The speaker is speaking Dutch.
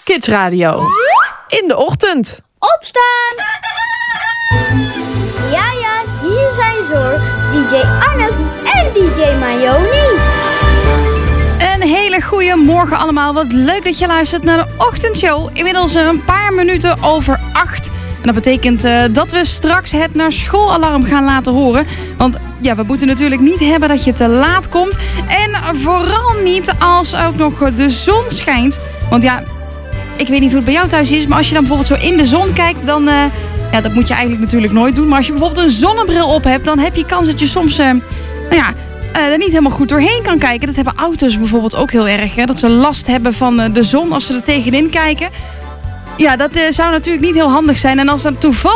Kids Radio. In de ochtend. Opstaan! Ja, hier zijn ze hoor. DJ Arnold en DJ Mayoni. Een hele goede morgen allemaal. Wat leuk dat je luistert naar de ochtendshow. Inmiddels een paar minuten over 8. En dat betekent dat we straks het naar schoolalarm gaan laten horen. Want ja, we moeten natuurlijk niet hebben dat je te laat komt. En vooral niet als ook nog de zon schijnt. Want ja, ik weet niet hoe het bij jou thuis is, maar als je dan bijvoorbeeld zo in de zon kijkt, dan... ja, dat moet je eigenlijk natuurlijk nooit doen. Maar als je bijvoorbeeld een zonnebril op hebt, dan heb je kans dat je soms... er niet helemaal goed doorheen kan kijken. Dat hebben auto's bijvoorbeeld ook heel erg. Hè? Dat ze last hebben van de zon als ze er tegenin kijken. Ja, dat zou natuurlijk niet heel handig zijn. En als dat toevallig